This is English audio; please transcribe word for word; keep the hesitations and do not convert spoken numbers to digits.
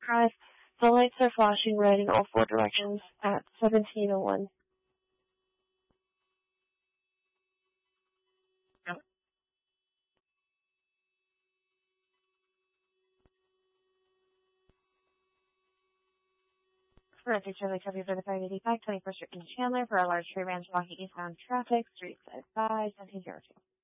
Drive. The lights are flashing red in all four directions at seventeen oh one. Correct, Charlie Copy for the five eighty-five, twenty-first Street in Chandler for a large tree ranch blocking eastbound traffic, street side five, seventeen oh two.